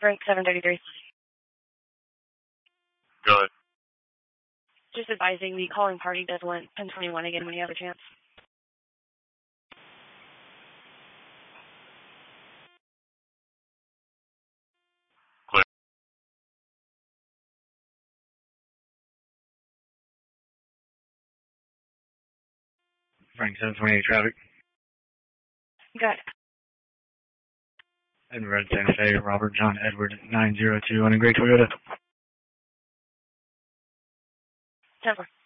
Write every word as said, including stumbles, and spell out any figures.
Frank seven thirty-three. Go ahead. Just advising the calling party does want ten twenty-one again when you have a chance. Clear. Frank seven twenty-eight traffic. Good. And Red Santa Fe, Robert John Edward nine zero two on a gray Toyota. ten four.